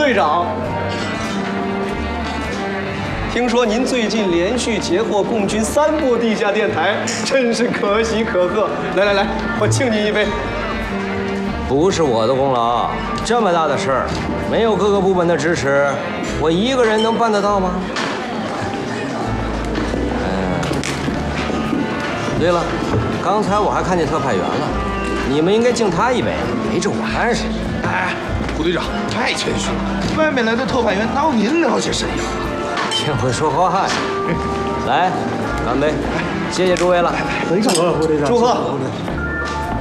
队长，听说您最近连续截获共军3部地下电台，真是可喜可贺。来，我敬您一杯。 不是我的功劳，这么大的事儿，没有各个部门的支持，我一个人能办得到吗？对了，刚才我还看见特派员了，你们应该敬他一杯，陪着我干什么？ 哎，胡队长太谦虚了，外面来的特派员哪有您了解沈阳啊？ 挺会说话呀！来，干杯！谢谢诸位了， 祝贺！